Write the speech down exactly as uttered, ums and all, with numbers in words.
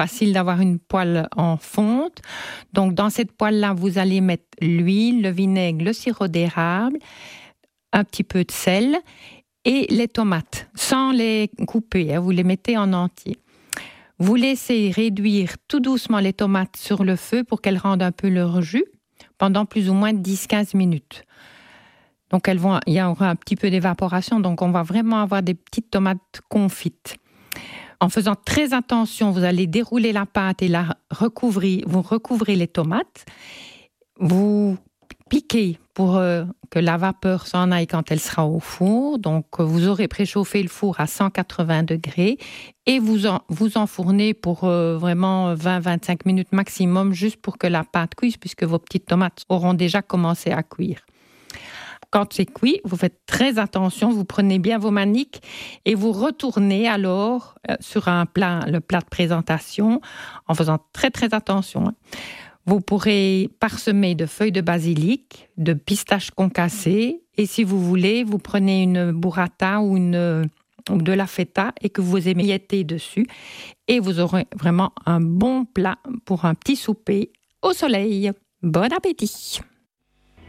facile d'avoir une poêle en fonte. Donc, dans cette poêle-là, vous allez mettre l'huile, le vinaigre, le sirop d'érable, un petit peu de sel et les tomates, sans les couper, hein, vous les mettez en entier. Vous laissez réduire tout doucement les tomates sur le feu pour qu'elles rendent un peu leur jus pendant plus ou moins dix à quinze minutes. Donc, elles vont, il y aura un petit peu d'évaporation, donc on va vraiment avoir des petites tomates confites. En faisant très attention, vous allez dérouler la pâte et la recouvrir, vous recouvrez les tomates. Vous piquez pour euh, que la vapeur s'en aille quand elle sera au four. Donc, vous aurez préchauffé le four à cent quatre-vingts degrés et vous, en, vous enfournez pour euh, vraiment vingt à vingt-cinq minutes maximum, juste pour que la pâte cuise, puisque vos petites tomates auront déjà commencé à cuire. Quand c'est cuit, vous faites très attention, vous prenez bien vos maniques et vous retournez alors euh, sur un plat, le plat de présentation, en faisant très très attention. Hein. Vous pourrez parsemer de feuilles de basilic, de pistaches concassées, et si vous voulez, vous prenez une burrata ou, une, ou de la feta et que vous émiettez dessus, et vous aurez vraiment un bon plat pour un petit souper au soleil. Bon appétit!